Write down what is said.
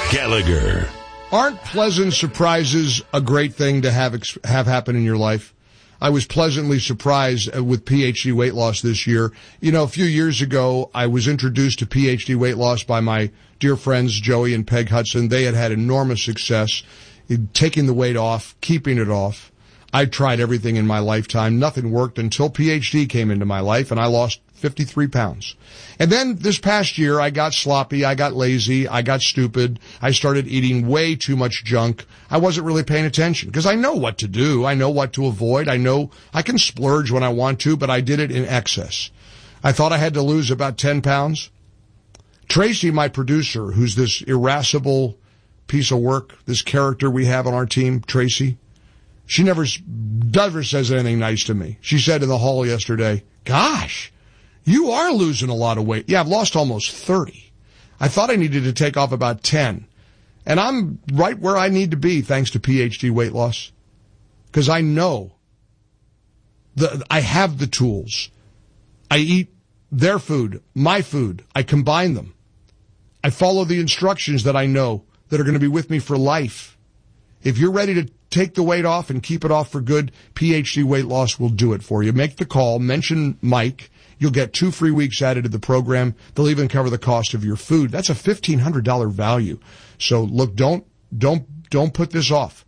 Gallagher. Aren't pleasant surprises a great thing to have happen in your life? I was pleasantly surprised with PhD weight loss this year. You know, a few years ago, I was introduced to PhD weight loss by my dear friends, Joey and Peg Hudson. They had enormous success in taking the weight off, keeping it off. I tried everything in my lifetime. Nothing worked until PhD came into my life, and I lost 53 pounds. And then this past year, I got sloppy, I got lazy, I got stupid, I started eating way too much junk. I wasn't really paying attention, because I know what to do, I know what to avoid, I know I can splurge when I want to, but I did it in excess. I thought I had to lose about 10 pounds. Tracy, my producer, who's this irascible piece of work, this character we have on our team, Tracy, she never says anything nice to me. She said in the hall yesterday, "Gosh, you are losing a lot of weight." Yeah, I've lost almost 30. I thought I needed to take off about 10. And I'm right where I need to be thanks to PhD weight loss. Because I know I have the tools. I eat their food, my food. I combine them. I follow the instructions that I know that are going to be with me for life. If you're ready to take the weight off and keep it off for good, PhD weight loss will do it for you. Make the call. Mention Mike. You'll get 2 free weeks added to the program. They'll even cover the cost of your food. That's a $1,500 value. So look, don't put this off.